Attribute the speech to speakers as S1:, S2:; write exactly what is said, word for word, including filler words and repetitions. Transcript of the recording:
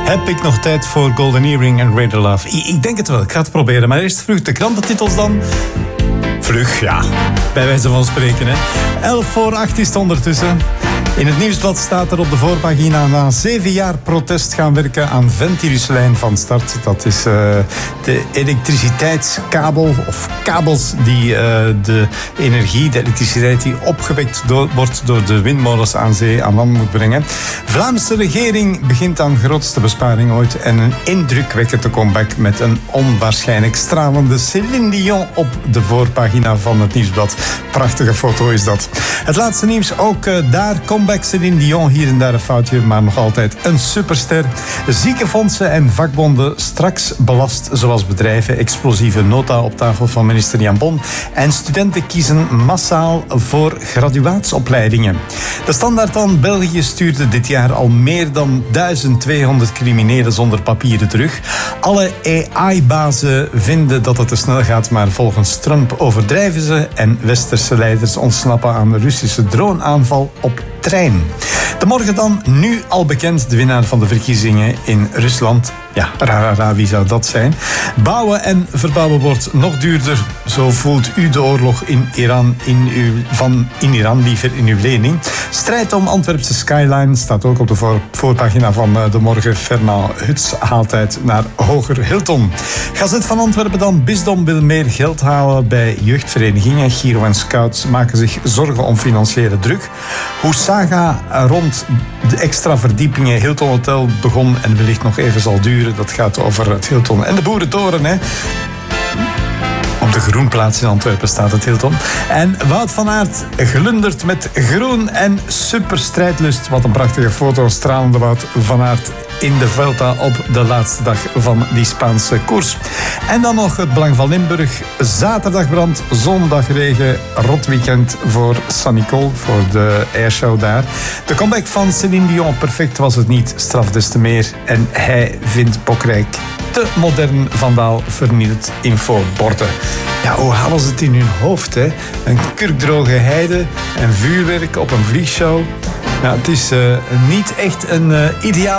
S1: Heb ik nog tijd voor Golden Earring en Radar Love? Ik, ik denk het wel, ik ga het proberen. Maar eerst vlug de krantentitels dan. Vlug, ja. Bij wijze van spreken, hè. Elf voor acht is het ondertussen. In het Nieuwsblad staat er op de voorpagina: na zeven jaar protest gaan werken aan Ventiluslijn van start. Dat is uh, de elektriciteitskabel of kabels die uh, de energie, de elektriciteit die opgewekt door, wordt door de windmolens aan zee aan land moet brengen. Vlaamse regering begint aan grootste besparing ooit en een indrukwekkende comeback met een onwaarschijnlijk stralende Céline Dion op de voorpagina van het Nieuwsblad. Prachtige foto is dat. Het laatste nieuws, ook uh, daar comeback Céline Dion, hier en daar een foutje, maar nog altijd een superster. Ziekenfondsen en vakbonden straks belast zoals bedrijven. Explosieve nota op tafel van minister Jan Bon. En studenten kiezen massaal voor graduaatsopleidingen. De Standaard dan: België stuurde dit jaar al meer dan duizend tweehonderd criminelen zonder papieren terug. Alle A I-bazen vinden dat het te snel gaat, maar volgens Trump overdrijven ze en westerse leiders ontsnappen aan de Russische droneaanval op trein. De morgen dan, nu al bekend, de winnaar van de verkiezingen in Rusland. Ja, rarara, wie zou dat zijn? Bouwen en verbouwen wordt nog duurder. Zo voelt u de oorlog in Iran in uw, van in Iran liever in uw lening. Strijd om Antwerpse skyline staat ook op de voor, voorpagina van de morgen. Fernand Huts haalt uit naar Hoger Hilton. Gazet van Antwerpen dan: Bisdom wil meer geld halen bij jeugdverenigingen. Giro en Scouts maken zich zorgen om financiële druk. Hoe saga rond de extra verdiepingen Hilton Hotel begon en wellicht nog even zal duren. Dat gaat over het Hilton en de Boerentoren, hè. Op de Groenplaats in Antwerpen staat het Hilton. En Wout van Aert glundert met groen en superstrijdlust. Wat een prachtige foto, stralende Wout van Aert in de Vuelta op de laatste dag van die Spaanse koers. En dan nog het Belang van Limburg. Zaterdagbrand, zondag regen, rot weekend voor San Nicole, voor de airshow daar. De comeback van Céline Dion, perfect was het niet, straf des te meer. En hij vindt Bokrijk te modern, vandaal vernield infoborden. Ja, hoe halen ze het in hun hoofd, hè? Een kurkdroge heide en vuurwerk op een vliegshow. Ja, het is uh, niet echt een uh, ideaal